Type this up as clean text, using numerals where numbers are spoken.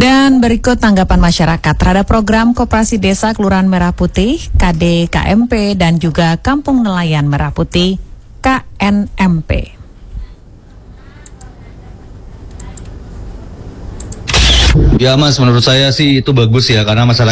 Dan berikut tanggapan masyarakat terhadap program Koperasi Desa Kelurahan Merah Putih, KDKMP, dan juga Kampung Nelayan Merah Putih, KNMP. Ya Mas, menurut saya sih itu bagus ya, karena masyarakat